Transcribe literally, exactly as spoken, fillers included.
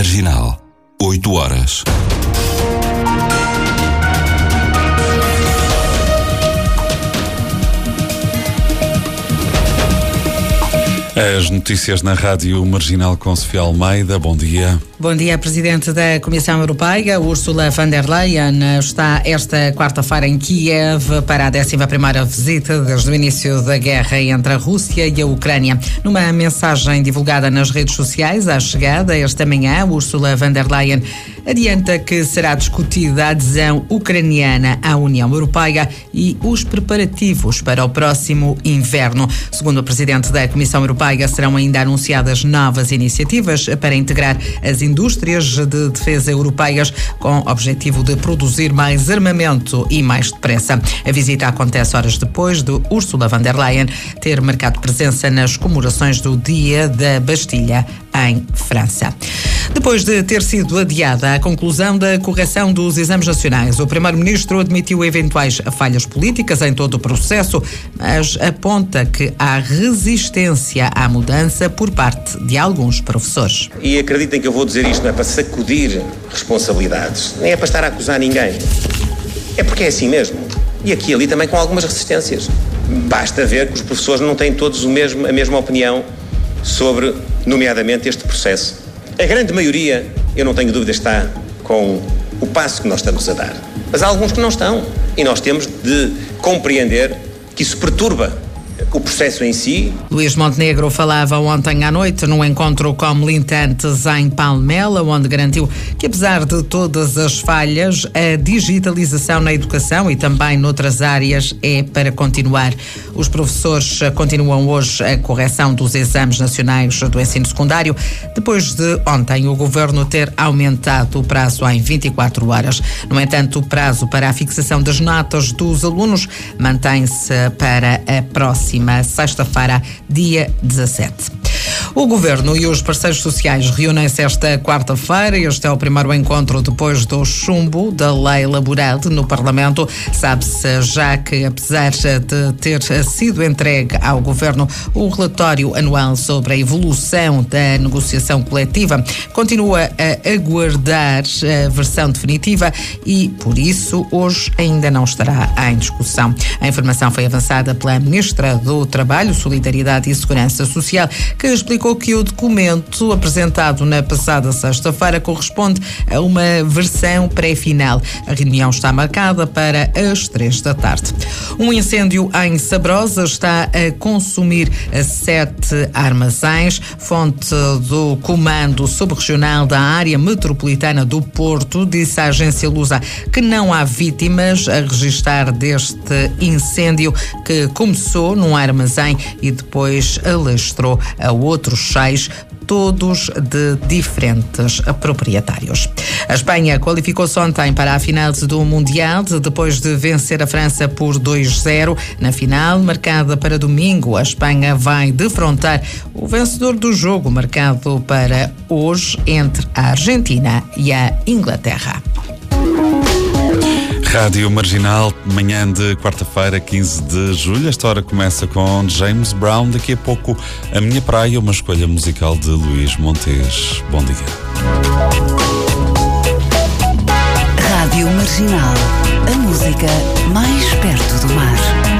Marginal, oito horas. As notícias na Rádio Marginal com Sofia Almeida. Bom dia. Bom dia. A Presidente da Comissão Europeia, Ursula von der Leyen, está esta quarta-feira em Kiev para a décima primeira visita desde o início da guerra entre a Rússia e a Ucrânia. Numa mensagem divulgada nas redes sociais à chegada esta manhã, Ursula von der Leyen adianta que será discutida a adesão ucraniana à União Europeia e os preparativos para o próximo inverno. Segundo o Presidente da Comissão Europeia, serão ainda anunciadas novas iniciativas para integrar as indústrias de defesa europeias com o objetivo de produzir mais armamento e mais depressa. A visita acontece horas depois de Ursula von der Leyen ter marcado presença nas comemorações do Dia da Bastilha em França. Depois de ter sido adiada a conclusão da correção dos exames nacionais, o Primeiro-Ministro admitiu eventuais falhas políticas em todo o processo, mas aponta que há resistência à mudança por parte de alguns professores. E acreditem que eu vou dizer isto não é para sacudir responsabilidades, nem é para estar a acusar ninguém. É porque é assim mesmo. E aqui e ali também com algumas resistências. Basta ver que os professores não têm todos o mesmo, a mesma opinião sobre, nomeadamente, este processo. A grande maioria, eu não tenho dúvida, está com o passo que nós estamos a dar. Mas há alguns que não estão. E nós temos de compreender que isso perturba o processo em si. Luís Montenegro falava ontem à noite num encontro com militantes em Palmela, onde garantiu que, apesar de todas as falhas, a digitalização na educação e também noutras áreas é para continuar. Os professores continuam hoje a correção dos exames nacionais do ensino secundário, depois de ontem o governo ter aumentado o prazo em vinte e quatro horas. No entanto, o prazo para a fixação das notas dos alunos mantém-se para a próxima sexta-feira, dia dezassete. O Governo e os parceiros sociais reúnem-se esta quarta-feira. Este é o primeiro encontro depois do chumbo da lei laboral no Parlamento. Sabe-se já que, apesar de ter sido entregue ao Governo o relatório anual sobre a evolução da negociação coletiva, continua a aguardar a versão definitiva e, por isso, hoje ainda não estará em discussão. A informação foi avançada pela Ministra do Trabalho, Solidariedade e Segurança Social, que explicou que o documento apresentado na passada sexta-feira corresponde a uma versão pré-final. A reunião está marcada para as três da tarde. Um incêndio em Sabrosa está a consumir sete armazéns. Fonte do Comando Subregional da Área Metropolitana do Porto disse à agência Lusa que não há vítimas a registrar deste incêndio que começou num armazém e depois alastrou a outros seis, todos de diferentes proprietários. A Espanha qualificou-se ontem para a final do Mundial, depois de vencer a França por dois a zero. Na final, marcada para domingo, a Espanha vai defrontar o vencedor do jogo, marcado para hoje entre a Argentina e a Inglaterra. Rádio Marginal, manhã de quarta-feira, quinze de julho. Esta hora começa com James Brown. Daqui a pouco, A Minha Praia, uma escolha musical de Luís Montes. Bom dia. Rádio Marginal, a música mais perto do mar.